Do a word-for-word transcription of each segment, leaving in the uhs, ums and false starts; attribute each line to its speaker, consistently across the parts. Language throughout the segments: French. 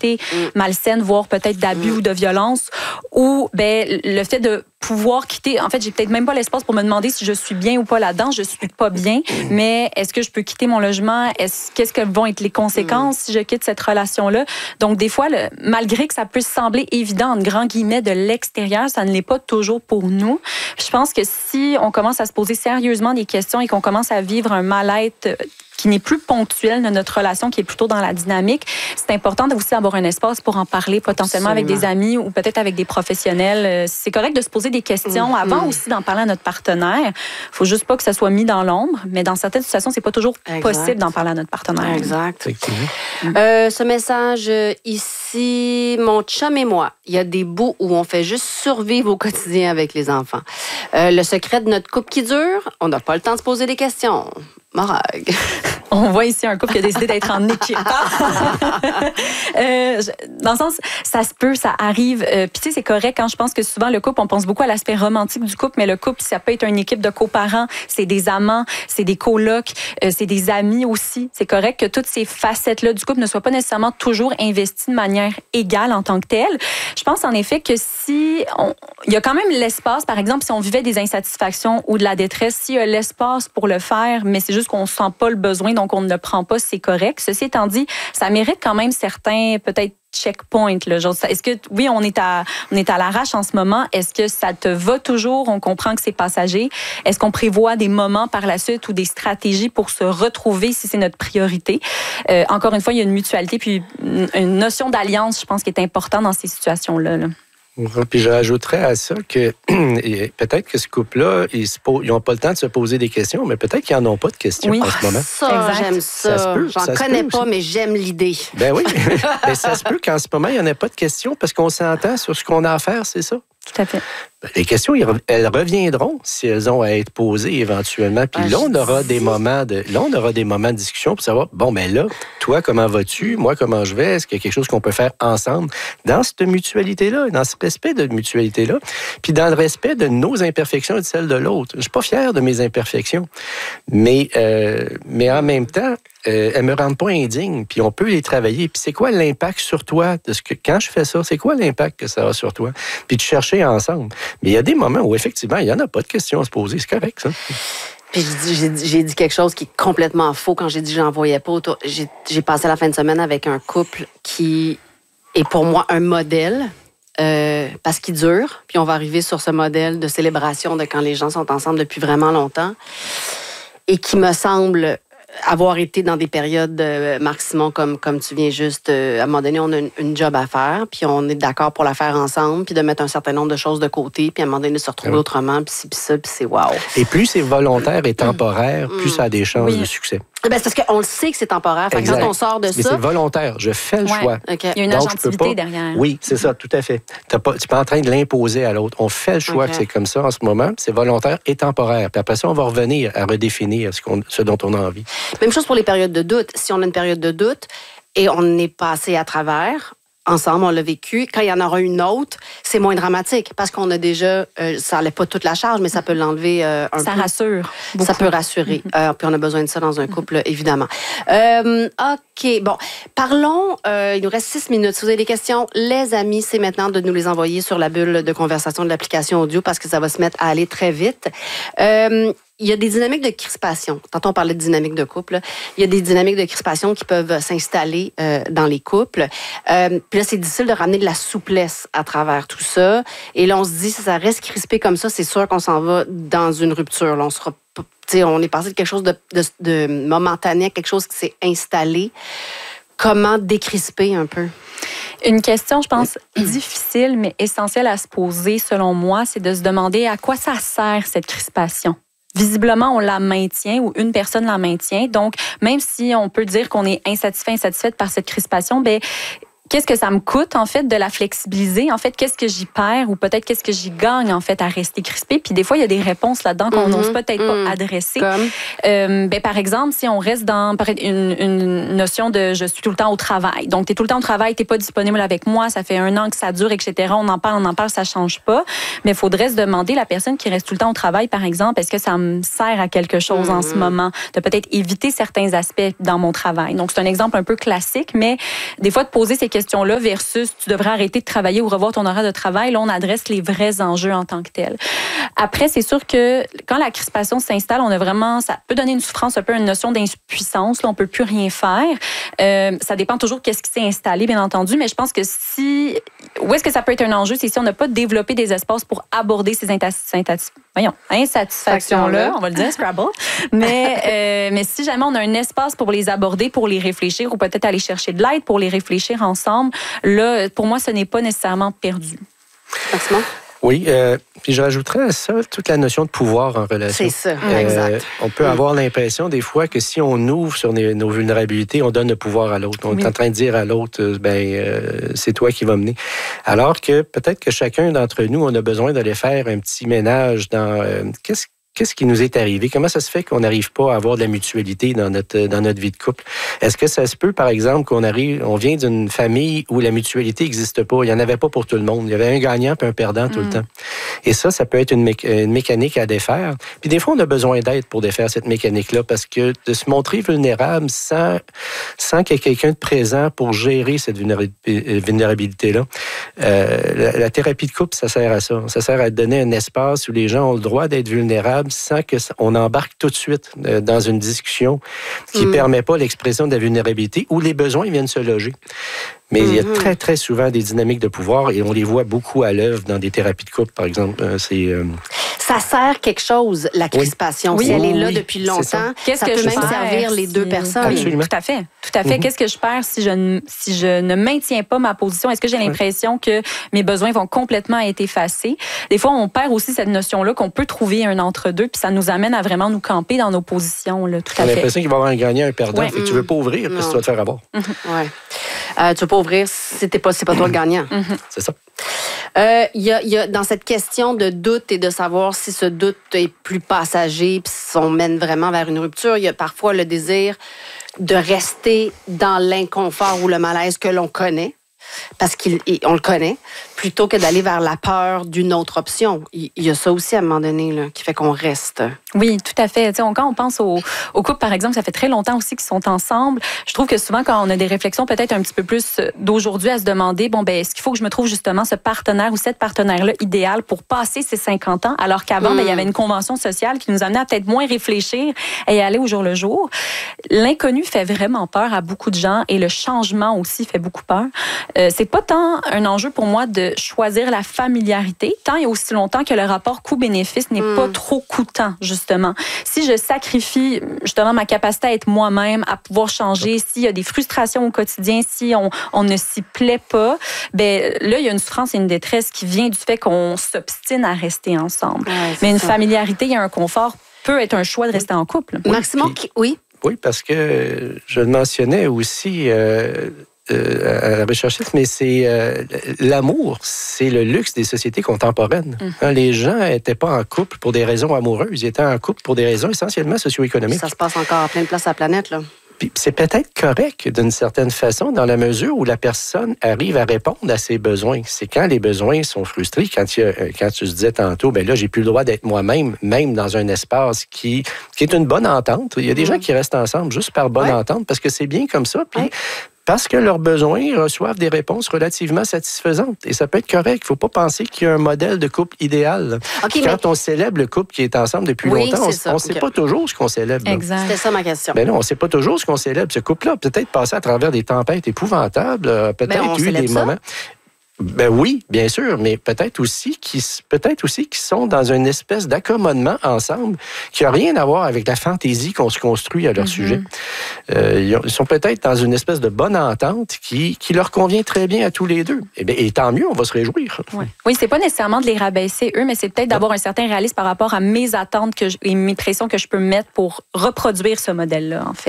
Speaker 1: mentalité mmh. malsaine, voire peut-être d'abus mmh. ou de violence, ou ben le fait de pouvoir quitter. En fait, j'ai peut-être même pas l'espace pour me demander si je suis bien ou pas là-dedans. Je suis pas bien, mais est-ce que je peux quitter mon logement? Est-ce, qu'est-ce que vont être les conséquences si je quitte cette relation-là? Donc, des fois, le, malgré que ça puisse sembler évident, en grand guillemets, de l'extérieur, ça ne l'est pas toujours pour nous. Je pense que si on commence à se poser sérieusement des questions et qu'on commence à vivre un mal-être qui n'est plus ponctuel de notre relation, qui est plutôt dans la dynamique, c'est important aussi d'avoir un espace pour en parler potentiellement Absolument. Avec des amis ou peut-être avec des professionnels. C'est correct de se poser des questions mm-hmm. avant aussi d'en parler à notre partenaire. Il faut juste pas que ça soit mis dans l'ombre, mais dans certaines situations, c'est pas toujours exact. Possible d'en parler à notre partenaire.
Speaker 2: Exact. Mm-hmm. Euh, ce message ici, mon chum et moi, il y a des bouts où on fait juste survivre au quotidien avec les enfants. Euh, le secret de notre couple qui dure, on n'a pas le temps de se poser des questions. Morag.
Speaker 1: On voit ici un couple qui a décidé d'être en équipe. euh, dans le sens, ça se peut, ça arrive. Euh, Puis tu sais, c'est correct. Quand je pense que souvent, le couple, on pense beaucoup à l'aspect romantique du couple, mais le couple, ça peut être une équipe de coparents, c'est des amants, c'est des colocs, euh, c'est des amis aussi. C'est correct que toutes ces facettes-là du couple ne soient pas nécessairement toujours investies de manière égale en tant que telle. Je pense en effet que si... On... Il y a quand même l'espace, par exemple, si on vivait des insatisfactions ou de la détresse, s'il y a l'espace pour le faire, mais c'est juste qu'on ne sent pas le besoin, donc on ne le prend pas, c'est correct. Ceci étant dit, ça mérite quand même certains, peut-être, checkpoints. Là. Genre, est-ce que, oui, on est à, on est à l'arrache en ce moment. Est-ce que ça te va toujours? On comprend que c'est passager. Est-ce qu'on prévoit des moments par la suite ou des stratégies pour se retrouver si c'est notre priorité? Euh, encore une fois, il y a une mutualité puis une notion d'alliance, je pense, qui est importante dans ces situations-là. Là.
Speaker 3: Puis je rajouterais à ça que peut-être que ce couple-là, ils n'ont pas le temps de se poser des questions, mais peut-être qu'ils n'en ont pas de questions
Speaker 1: oui.
Speaker 3: en ce moment.
Speaker 2: Ça, exact. J'aime ça. ça peut, J'en ça connais pas, aussi. Mais j'aime l'idée.
Speaker 3: Ben oui. Mais ça se peut qu'en ce moment, il n'y en ait pas de questions parce qu'on s'entend sur ce qu'on a à faire, c'est ça?
Speaker 1: Tout à fait.
Speaker 3: Les questions, elles reviendront si elles ont à être posées éventuellement. Puis ah, là, on aura des moments de, là, on aura des moments de discussion pour savoir, bon, mais là, toi, comment vas-tu? Moi, comment je vais? Est-ce qu'il y a quelque chose qu'on peut faire ensemble dans cette mutualité-là, dans ce respect de mutualité-là, puis dans le respect de nos imperfections et de celles de l'autre. Je suis pas fier de mes imperfections, mais, euh, mais en même temps, euh, elles me rendent pas indigne, puis on peut les travailler. Puis c'est quoi l'impact sur toi de ce que, quand je fais ça, c'est quoi l'impact que ça a sur toi? Puis de chercher ensemble. Mais il y a des moments où, effectivement, il n'y en a pas de questions à se poser. C'est correct, ça.
Speaker 2: Puis j'ai, j'ai dit quelque chose qui est complètement faux quand j'ai dit que j'en voyais pas autour. J'ai, j'ai passé la fin de semaine avec un couple qui est pour moi un modèle euh, parce qu'il dure. Puis on va arriver sur ce modèle de célébration de quand les gens sont ensemble depuis vraiment longtemps et qui me semble avoir été dans des périodes, euh, Marc Simon, comme, comme tu viens juste, euh, à un moment donné, on a une, une job à faire, puis on est d'accord pour la faire ensemble, puis de mettre un certain nombre de choses de côté, puis à un moment donné, de se retrouver oui. autrement, puis ci, puis ça, puis c'est wow.
Speaker 3: Et plus c'est volontaire et temporaire, mmh. plus ça a des chances oui. de succès.
Speaker 2: Ben, c'est parce qu'on le sait que c'est temporaire. Fait que quand on sort de
Speaker 3: Mais
Speaker 2: ça...
Speaker 3: c'est volontaire. Je fais le
Speaker 1: ouais.
Speaker 3: choix.
Speaker 2: Okay.
Speaker 1: Il y a une
Speaker 3: Donc,
Speaker 1: agentivité
Speaker 3: pas...
Speaker 1: derrière.
Speaker 3: Oui, c'est ça, tout à fait. Tu n'es pas, pas en train de l'imposer à l'autre. On fait le choix okay. que c'est comme ça en ce moment. C'est volontaire et temporaire. Puis après ça, on va revenir à redéfinir ce, qu'on, ce dont on a envie.
Speaker 2: Même chose pour les périodes de doute. Si on a une période de doute et on est passé à travers... Ensemble, on l'a vécu. Quand il y en aura une autre, c'est moins dramatique parce qu'on a déjà, euh, ça n'enlève pas toute la charge, mais ça peut l'enlever euh, un
Speaker 1: ça
Speaker 2: peu.
Speaker 1: Ça rassure.
Speaker 2: Beaucoup. Ça peut rassurer. Mm-hmm. Euh, puis on a besoin de ça dans un couple, mm-hmm. évidemment. Euh, OK. Bon, parlons. Euh, il nous reste six minutes. Si vous avez des questions, les amis, c'est maintenant de nous les envoyer sur la bulle de conversation de l'application audio parce que ça va se mettre à aller très vite. Euh, Il y a des dynamiques de crispation. Tantôt, on parlait de dynamique de couple. Là. Il y a des dynamiques de crispation qui peuvent s'installer euh, dans les couples. Euh, puis là, c'est difficile de ramener de la souplesse à travers tout ça. Et là, on se dit, si ça reste crispé comme ça, c'est sûr qu'on s'en va dans une rupture. Là, on sera, t'sais, on est passé de quelque chose de, de, de momentané à quelque chose qui s'est installé. Comment décrisper un peu?
Speaker 1: Une question, je pense, difficile, mais essentielle à se poser, selon moi, c'est de se demander à quoi ça sert, cette crispation. Visiblement, on la maintient ou une personne la maintient. Donc, même si on peut dire qu'on est insatisfait, insatisfaite par cette crispation, ben qu'est-ce que ça me coûte, en fait, de la flexibiliser? En fait, qu'est-ce que j'y perds ou peut-être qu'est-ce que j'y gagne, en fait, à rester crispé? Puis des fois, il y a des réponses là-dedans qu'on n'ose mm-hmm. peut-être mm-hmm. pas adresser.
Speaker 2: Comme?
Speaker 1: Euh, ben, par exemple, si on reste dans une, une notion de « je suis tout le temps au travail ». Donc, tu es tout le temps au travail, tu n'es pas disponible avec moi, ça fait un an que ça dure, et cetera. On en parle, on en parle, ça ne change pas. Mais il faudrait se demander, la personne qui reste tout le temps au travail, par exemple, est-ce que ça me sert à quelque chose mm-hmm. en ce moment? De peut-être éviter certains aspects dans mon travail. Donc, c'est un exemple un peu classique, mais des fois, de poser ces questions questions-là versus tu devrais arrêter de travailler ou revoir ton horaire de travail. Là, on adresse les vrais enjeux en tant que tels. Après, c'est sûr que quand la crispation s'installe, on a vraiment, ça peut donner une souffrance, un peu une notion d'impuissance. Là, on peut plus rien faire. Euh, ça dépend toujours de qu'est-ce qui s'est installé, bien entendu, mais je pense que si, où est-ce que ça peut être un enjeu, c'est si on n'a pas développé des espaces pour aborder ces insatisfactions. Voyons, insatisfactions-là, on va le dire, Scrabble. Mais, euh, mais si jamais on a un espace pour les aborder, pour les réfléchir ou peut-être aller chercher de l'aide pour les réfléchir ensemble, là, pour moi, ce n'est pas nécessairement perdu.
Speaker 2: Franchement?
Speaker 3: Oui, euh, puis je rajouterais à ça toute la notion de pouvoir en relation.
Speaker 2: C'est ça,
Speaker 3: euh,
Speaker 2: exact.
Speaker 3: On peut avoir l'impression des fois que si on ouvre sur nos, nos vulnérabilités, on donne le pouvoir à l'autre. On oui. est en train de dire à l'autre, ben euh, c'est toi qui vas mener. Alors que peut-être que chacun d'entre nous, on a besoin d'aller faire un petit ménage dans euh, qu'est-ce Qu'est-ce qui nous est arrivé? Comment ça se fait qu'on n'arrive pas à avoir de la mutualité dans notre, dans notre vie de couple? Est-ce que ça se peut, par exemple, qu'on arrive, on vient d'une famille où la mutualité n'existe pas? Il n'y en avait pas pour tout le monde. Il y avait un gagnant et un perdant tout mmh. le temps. Et ça, ça peut être une, mé- une mécanique à défaire. Puis des fois, on a besoin d'aide pour défaire cette mécanique-là parce que de se montrer vulnérable sans, sans qu'il y ait quelqu'un de présent pour gérer cette vulnérabilité-là, euh, la, la thérapie de couple, ça sert à ça. Ça sert à donner un espace où les gens ont le droit d'être vulnérables sans qu'on embarque tout de suite dans une discussion qui ne mmh. permet pas l'expression de la vulnérabilité où les besoins viennent se loger. Mais mmh. il y a très, très souvent des dynamiques de pouvoir et on les voit beaucoup à l'œuvre dans des thérapies de couple, par exemple. C'est, euh...
Speaker 2: Ça sert quelque chose, la crispation.
Speaker 1: Oui.
Speaker 2: Si
Speaker 1: oui,
Speaker 2: elle est là
Speaker 1: oui,
Speaker 2: depuis longtemps,
Speaker 1: Qu'est-ce
Speaker 2: ça
Speaker 1: que
Speaker 2: peut
Speaker 1: je
Speaker 2: même
Speaker 1: perds
Speaker 2: servir les
Speaker 1: si...
Speaker 2: deux personnes.
Speaker 3: Absolument.
Speaker 1: Tout à fait. Tout à fait.
Speaker 3: Mmh.
Speaker 1: Qu'est-ce que je perds si je, ne, si je ne maintiens pas ma position? Est-ce que j'ai l'impression que mes besoins vont complètement être effacés? Des fois, on perd aussi cette notion-là qu'on peut trouver un entre-deux, puis ça nous amène à vraiment nous camper dans nos positions. Là. Tout à fait.
Speaker 3: On a l'impression qu'il va y avoir un gagnant, un perdant.
Speaker 1: Ouais.
Speaker 3: Fait que tu ne veux pas ouvrir parce que tu vas te faire avoir.
Speaker 2: Mmh. Ouais. Euh, tu ne veux pas ouvrir si t'es pas, c'est pas toi le gagnant.
Speaker 1: Mmh.
Speaker 3: C'est ça.
Speaker 2: Euh, y a, y a, dans cette question de doute et de savoir si ce doute est plus passager, puis si on mène vraiment vers une rupture, il y a parfois le désir de rester dans l'inconfort ou le malaise que l'on connaît, parce qu'on le connaît, plutôt que d'aller vers la peur d'une autre option. Il y a ça aussi à un moment donné là, qui fait qu'on reste.
Speaker 1: Oui, tout à fait. T'sais, on, quand on pense au, au couple, par exemple, ça fait très longtemps aussi qu'ils sont ensemble. Je trouve que souvent, quand on a des réflexions peut-être un petit peu plus d'aujourd'hui à se demander, bon, ben, est-ce qu'il faut que je me trouve justement ce partenaire ou cette partenaire-là idéal pour passer ces cinquante ans, alors qu'avant, mm. ben, il y avait une convention sociale qui nous amenait à peut-être moins réfléchir et aller au jour le jour. L'inconnu fait vraiment peur à beaucoup de gens et le changement aussi fait beaucoup peur. Euh, c'est pas tant un enjeu pour moi de choisir la familiarité, tant et aussi longtemps que le rapport coût-bénéfice n'est mm. pas trop coûtant, justement. Si je sacrifie justement ma capacité à être moi-même, à pouvoir changer, s'il y a des frustrations au quotidien, si on, on ne s'y plaît pas, ben là, il y a une souffrance et une détresse qui vient du fait qu'on s'obstine à rester ensemble. Ouais, mais une ça. familiarité, il y a un confort, peut être un choix de rester en couple.
Speaker 2: Oui. Maximum, oui.
Speaker 3: Oui, parce que je le mentionnais aussi... Euh, Euh, à la recherchiste, mais c'est euh, l'amour, c'est le luxe des sociétés contemporaines. Mm. Hein, les gens n'étaient pas en couple pour des raisons amoureuses, ils étaient en couple pour des raisons essentiellement socio-économiques.
Speaker 2: Ça se passe encore à plein de places à la planète, là.
Speaker 3: Puis c'est peut-être correct d'une certaine façon dans la mesure où la personne arrive à répondre à ses besoins. C'est quand les besoins sont frustrés, quand, il y a, quand tu se disais tantôt, ben là, j'ai plus le droit d'être moi-même, même dans un espace qui, qui est une bonne entente. Il y a des mm. gens qui restent ensemble juste par bonne ouais. entente parce que c'est bien comme ça. Puis ouais. parce que leurs besoins reçoivent des réponses relativement satisfaisantes. Et ça peut être correct. Il ne faut pas penser qu'il y a un modèle de couple idéal. Okay, quand mais... on célèbre le couple qui est ensemble depuis oui, longtemps, on ne sait okay. pas toujours ce qu'on célèbre.
Speaker 1: Exact.
Speaker 2: C'était ça ma question.
Speaker 3: Mais non, on ne sait pas toujours ce qu'on célèbre. Ce couple-là a peut-être passé à travers des tempêtes épouvantables, peut-être eu des moments... Ben oui, bien sûr, mais peut-être aussi qu'ils peut-être aussi qu'ils sont dans une espèce d'accommodement ensemble qui n'a rien à voir avec la fantaisie qu'on se construit à leur mm-hmm. sujet. Euh, ils sont peut-être dans une espèce de bonne entente qui, qui leur convient très bien à tous les deux. Et, bien, et tant mieux, on va se réjouir.
Speaker 1: Oui, oui, c'est pas nécessairement de les rabaisser eux, mais c'est peut-être d'avoir un certain réalisme par rapport à mes attentes que je, et mes pressions que je peux mettre pour reproduire ce modèle-là, en fait.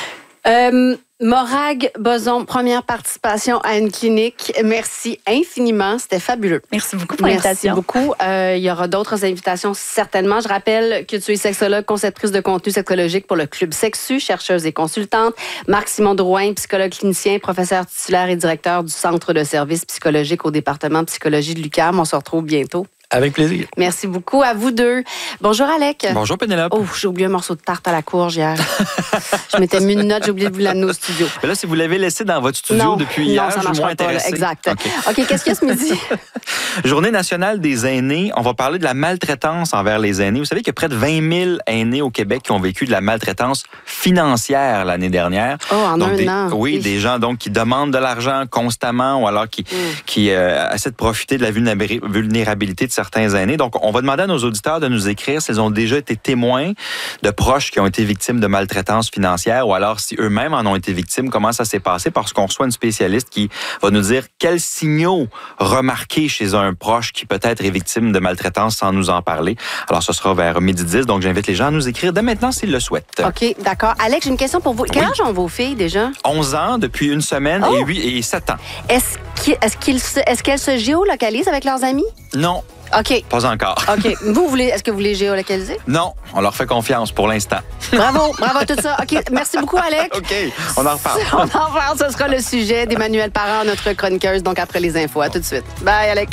Speaker 2: Euh, Morag Boson, première participation à une clinique. Merci infiniment. C'était fabuleux.
Speaker 1: Merci beaucoup pour l'invitation.
Speaker 2: Merci beaucoup. Euh, il y aura d'autres invitations certainement. Je rappelle que tu es sexologue, conceptrice de contenu sexologique pour le Club Sexu, chercheuse et consultante. Marc-Simon Drouin, psychologue clinicien, professeur titulaire et directeur du Centre de services psychologiques au département de psychologie de l'U Q A M. On se retrouve bientôt.
Speaker 3: Avec plaisir.
Speaker 2: Merci beaucoup à vous deux. Bonjour, Alec.
Speaker 4: Bonjour, Pénélope.
Speaker 2: Oh, j'ai oublié un morceau de tarte à la courge hier. Je m'étais mis une note, j'ai oublié de vous l'amener au studio.
Speaker 4: Mais là, si vous l'avez laissé dans votre studio
Speaker 2: non,
Speaker 4: depuis
Speaker 2: non,
Speaker 4: hier,
Speaker 2: ça
Speaker 4: je suis moins
Speaker 2: pas, là.
Speaker 4: intéressé.
Speaker 2: Exact.
Speaker 4: OK,
Speaker 2: OK, qu'est-ce qu'il y a ce midi?
Speaker 4: Journée nationale des aînés. On va parler de la maltraitance envers les aînés. Vous savez qu'il y a près de vingt mille aînés au Québec qui ont vécu de la maltraitance financière l'année dernière.
Speaker 2: Oh, en
Speaker 4: donc,
Speaker 2: un
Speaker 4: des,
Speaker 2: an.
Speaker 4: Oui,
Speaker 2: oui,
Speaker 4: des gens donc qui demandent de l'argent constamment ou alors qui, mm. qui euh, essaient de profiter de la vulnérabilité de certains aînés. Donc, on va demander à nos auditeurs de nous écrire s'ils ont déjà été témoins de proches qui ont été victimes de maltraitance financière ou alors si eux-mêmes en ont été victimes, comment ça s'est passé, parce qu'on reçoit une spécialiste qui va nous dire quels signaux remarquer chez un proche qui peut-être est victime de maltraitance sans nous en parler. Alors, ce sera vers midi dix, donc j'invite les gens à nous écrire dès maintenant s'ils le souhaitent.
Speaker 2: OK, d'accord. Alex, j'ai une question pour vous. Quel oui. âge ont vos filles déjà?
Speaker 4: onze ans depuis une semaine oh. et huit et sept ans.
Speaker 2: Est-ce qu'ils, est-ce qu'ils se, est-ce qu'elles se géolocalisent avec leurs amis?
Speaker 4: Non.
Speaker 2: OK.
Speaker 4: Pas encore.
Speaker 2: OK. Vous, voulez, est-ce que vous voulez géolocaliser?
Speaker 4: Non, on leur fait confiance pour l'instant.
Speaker 2: Bravo, bravo tout ça. OK, merci beaucoup, Alex.
Speaker 4: OK, on en reparle.
Speaker 2: On en reparle, ce sera le sujet d'Emmanuelle Parent, notre chroniqueuse, donc après les infos. À tout de suite. Bye, Alex.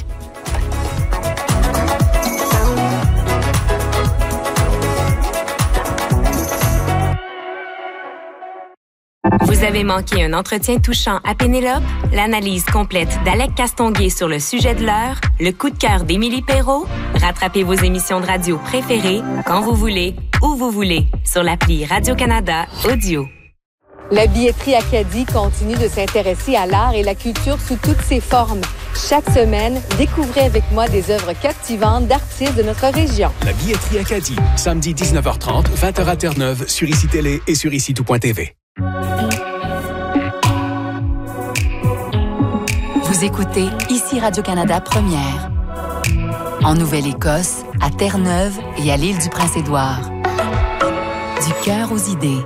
Speaker 5: Vous avez manqué un entretien touchant à Pénélope? L'analyse complète d'Alec Castonguay sur le sujet de l'heure? Le coup de cœur d'Émilie Perrault? Rattrapez vos émissions de radio préférées quand vous voulez, où vous voulez, sur l'appli Radio-Canada Audio.
Speaker 6: La billetterie Acadie continue de s'intéresser à l'art et la culture sous toutes ses formes. Chaque semaine, découvrez avec moi des œuvres captivantes d'artistes de notre région.
Speaker 7: La billetterie Acadie, samedi dix-neuf heures trente, vingt heures à Terre-Neuve, sur Ici Télé et sur ici tout point t v.
Speaker 8: Vous écoutez Ici Radio-Canada Première. En Nouvelle-Écosse, à Terre-Neuve et à l'île du Prince-Édouard. Du cœur aux idées.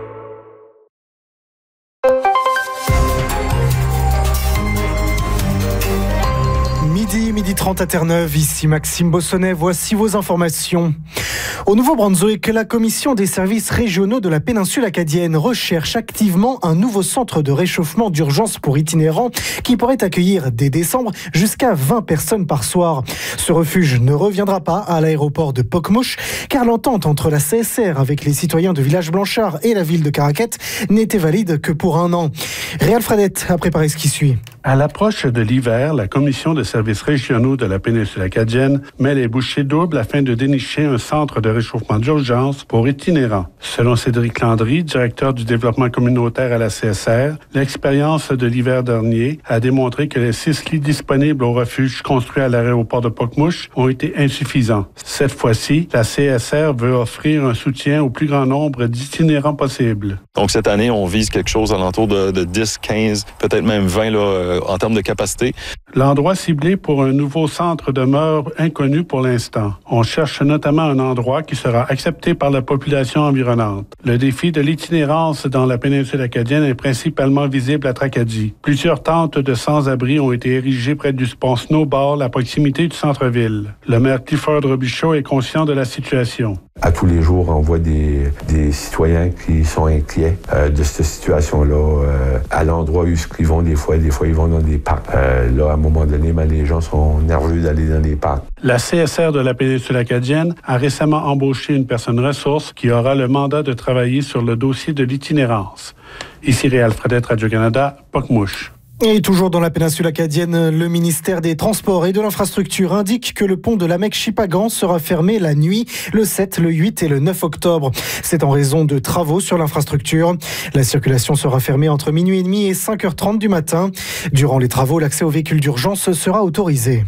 Speaker 9: Midi, midi trente à Terre-Neuve, ici Maxime Bossonnet, voici vos informations. Au Nouveau-Brunswick, la Commission des services régionaux de la péninsule acadienne recherche activement un nouveau centre de réchauffement d'urgence pour itinérants qui pourrait accueillir dès décembre jusqu'à vingt personnes par soir. Ce refuge ne reviendra pas à l'aéroport de Pokemouche car l'entente entre la C S R avec les citoyens de Village-Blanchard et la ville de Caraquette n'était valide que pour un an. Réal Fradette a préparé ce qui suit.
Speaker 10: À l'approche de l'hiver, la Commission des services régionaux de la péninsule acadienne met les bouchées doubles afin de dénicher un centre de réchauffement d'urgence pour itinérants. Selon Cédric Landry, directeur du développement communautaire à la C S R, l'expérience de l'hiver dernier a démontré que les six lits disponibles au refuge construit à l'aéroport de Pokemouche ont été insuffisants. Cette fois-ci, la C S R veut offrir un soutien au plus grand nombre d'itinérants possible.
Speaker 11: Donc cette année, on vise quelque chose alentour de, de dix, quinze, peut-être même vingt là, euh, en termes de capacité.
Speaker 10: L'endroit ciblé pour un nouveau centre demeure inconnu pour l'instant. On cherche notamment un endroit qui sera accepté par la population environnante. Le défi de l'itinérance dans la péninsule acadienne est principalement visible à Tracadie. Plusieurs tentes de sans-abri ont été érigées près du pont Snowball à proximité du centre-ville. Le maire Clifford Robichaud est conscient de la situation.
Speaker 12: À tous les jours, on voit des, des citoyens qui sont inquiets euh, de cette situation-là. Euh, à l'endroit où ils vont, des fois, des fois, ils vont dans des parcs. Euh, là, à un moment donné, ben, les gens sont nerveux d'aller dans les parcs.
Speaker 10: La C S R de la péninsule acadienne a récemment embauché une personne ressource qui aura le mandat de travailler sur le dossier de l'itinérance. Ici Réal Fradette, Radio-Canada, Pokemouche.
Speaker 9: Et toujours dans la péninsule acadienne, le ministère des Transports et de l'Infrastructure indique que le pont de la Mecque-Chipagan sera fermé la nuit, le sept, le huit et le neuf octobre. C'est en raison de travaux sur l'infrastructure. La circulation sera fermée entre minuit et demi et cinq heures trente du matin. Durant les travaux, l'accès aux véhicules d'urgence sera autorisé.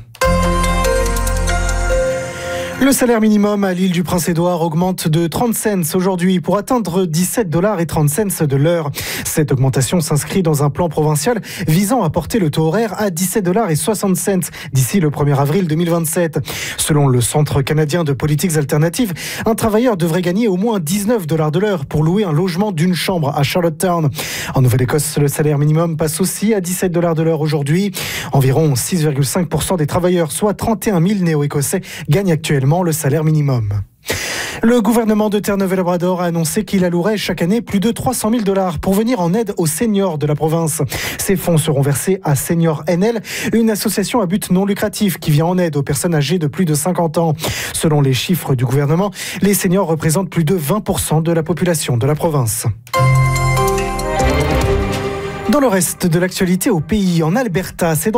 Speaker 9: Le salaire minimum à l'île du Prince-Édouard augmente de trente cents aujourd'hui pour atteindre dix-sept dollars et trente cents de l'heure. Cette augmentation s'inscrit dans un plan provincial visant à porter le taux horaire à dix-sept dollars et soixante cents d'ici le premier avril deux mille vingt-sept. Selon le Centre canadien de politiques alternatives, un travailleur devrait gagner au moins dix-neuf dollars de l'heure pour louer un logement d'une chambre à Charlottetown. En Nouvelle-Écosse, le salaire minimum passe aussi à dix-sept dollars de l'heure aujourd'hui. Environ six virgule cinq pour cent des travailleurs, soit trente et un mille néo-écossais, gagnent actuellement le salaire minimum. Le gouvernement de Terre-Neuve-et-Labrador a annoncé qu'il allouerait chaque année plus de trois cent mille dollars pour venir en aide aux seniors de la province. Ces fonds seront versés à Senior N L, une association à but non lucratif qui vient en aide aux personnes âgées de plus de cinquante ans. Selon les chiffres du gouvernement, les seniors représentent plus de vingt pour cent de la population de la province. Dans le reste de l'actualité au pays, en Alberta, c'est